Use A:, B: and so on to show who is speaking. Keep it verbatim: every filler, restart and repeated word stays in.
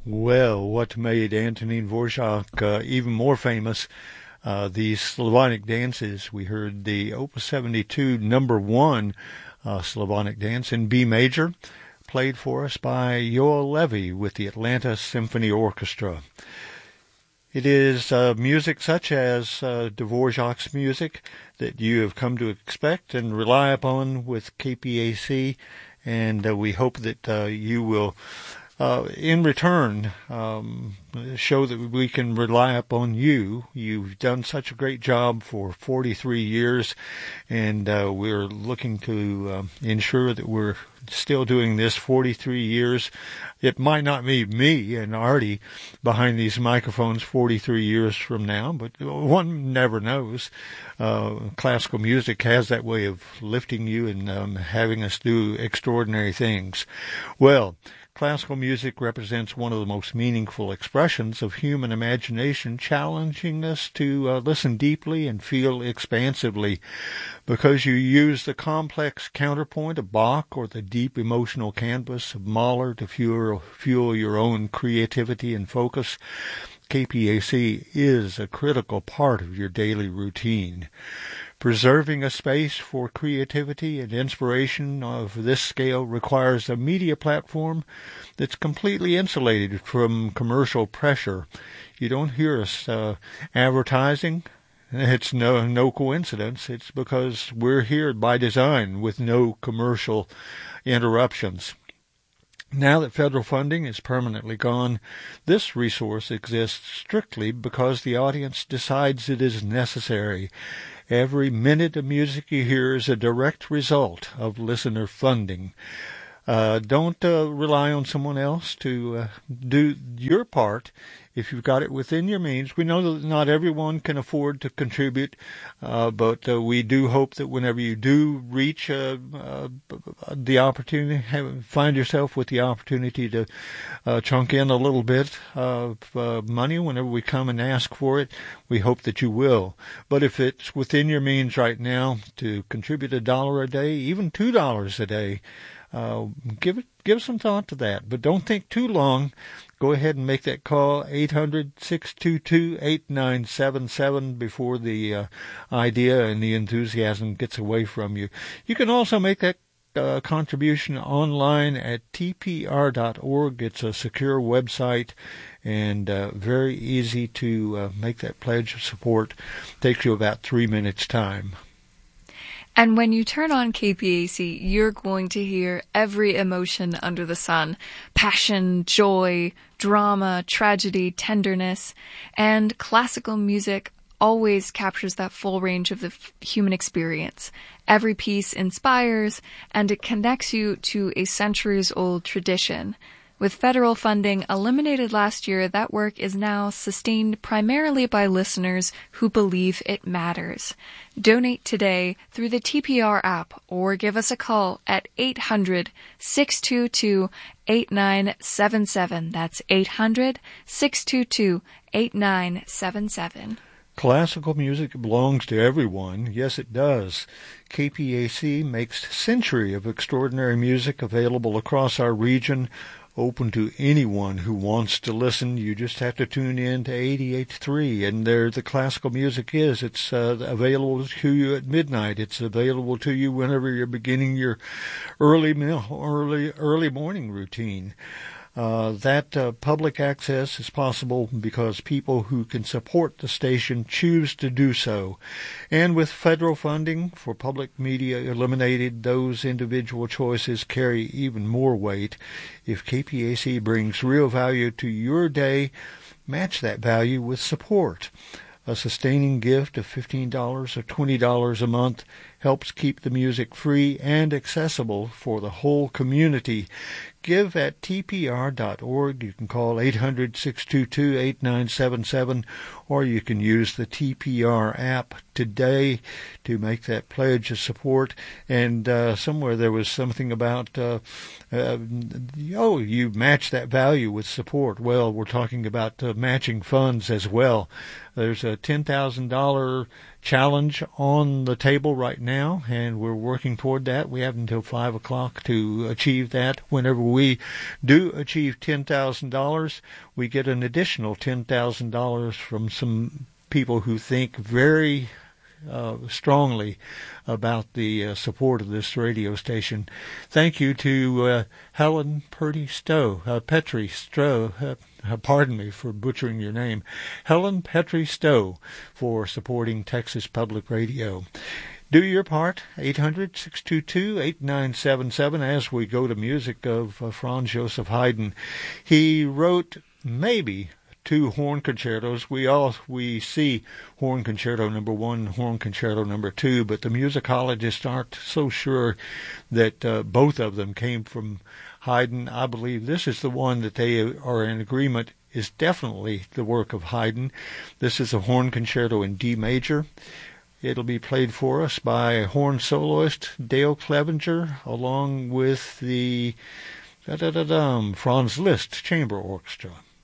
A: Well, what made Antonín Dvořák uh, even more famous, uh, these Slavonic dances. We heard the Opus seventy-two number one uh, Slavonic dance in B major, played for us by Yoel Levy with the Atlanta Symphony Orchestra. It is uh, music such as uh, Dvořák's music that you have come to expect and rely upon with K P A C, and uh, we hope that uh, you will, uh, in return, um, show that we can rely upon you. You've done such a great job for forty-three years, and uh, we're looking to uh, ensure that we're still doing this forty-three years. It might not be me and Artie behind these microphones forty-three years from now, but one never knows. Uh, classical music has that way of lifting you and um, having us do extraordinary things. Well, classical music represents one of the most meaningful expressions of human imagination, challenging us to uh, listen deeply and feel expansively. Because you use the complex counterpoint of Bach or the deep emotional canvas of Mahler to fuel, fuel your own creativity and focus, K P A C is a critical part of your daily routine. Preserving a space for creativity and inspiration of this scale requires a media platform that's completely insulated from commercial pressure. You don't hear us uh, advertising. It's no no coincidence. It's because we're here by design with no commercial interruptions. Now that federal funding is permanently gone, this resource exists strictly because the audience decides it is necessary. Every minute of music you hear is a direct result of listener funding. Uh, don't uh, rely on someone else to uh, do your part if you've got it within your means. We know that not everyone can afford to contribute, uh, but uh, we do hope that whenever you do reach uh, uh, the opportunity, have, find yourself with the opportunity to uh, chunk in a little bit of uh, money whenever we come and ask for it, we hope that you will. But if it's within your means right now to contribute a dollar a day, even two dollars a day, Uh, give it, give some thought to that, but don't think too long. Go ahead and make that call, eight hundred, six two two, eight nine seven seven, before the uh, idea and the enthusiasm gets away from you. You can also make that uh, contribution online at T P R dot org. It's a secure website and uh, very easy to uh, make that pledge of support. Takes you about three minutes' time.
B: And when you turn on K P A C, you're going to hear every emotion under the sun. Passion, joy, drama, tragedy, tenderness. And classical music always captures that full range of the f- human experience. Every piece inspires, and it connects you to a centuries-old tradition. With federal funding eliminated last year, that work is now sustained primarily by listeners who believe it matters. Donate today through the T P R app or give us a call at eight hundred, six two two, eight nine seven seven. That's eight hundred, six two two, eight nine seven seven.
A: Classical music belongs to everyone. Yes, it does. K P A C makes a century of extraordinary music available across our region, open to anyone who wants to listen. You just have to tune in to eighty-eight point three, and there the classical music is. It's uh, available to you at midnight. It's available to you whenever you're beginning your early early early morning routine. Uh, that uh, public access is possible because people who can support the station choose to do so. And with federal funding for public media eliminated, those individual choices carry even more weight. If K P A C brings real value to your day, match that value with support. A sustaining gift of fifteen dollars or twenty dollars a month helps keep the music free and accessible for the whole community. Give at T P R dot org. You can call eight hundred, six two two, eight nine seven seven, or you can use the T P R app today to make that pledge of support. And uh, somewhere there was something about, uh, uh, oh, you match that value with support. Well, we're talking about uh, matching funds as well. There's a ten thousand dollars challenge on the table right now, and we're working toward that. We have until five o'clock to achieve that. Whenever we do achieve ten thousand dollars, we get an additional ten thousand dollars from some people who think very uh, strongly about the uh, support of this radio station. Thank you to uh, Helen Purdy Stowe, uh, Petrie Stowe, uh, uh, pardon me for butchering your name, Helen Petrie Stowe, for supporting Texas Public Radio. Do your part, eight hundred, six two two, eight nine seven seven, as we go to music of uh, Franz Joseph Haydn. He wrote maybe two horn concertos. We all we see horn concerto number one, horn concerto number two, but the musicologists aren't so sure that uh, both of them came from Haydn. I believe this is the one that they are in agreement is definitely the work of Haydn. This is a horn concerto in D major. It'll be played for us by horn soloist Dale Clevenger, along with the da-da-da-dum, Franz Liszt Chamber Orchestra.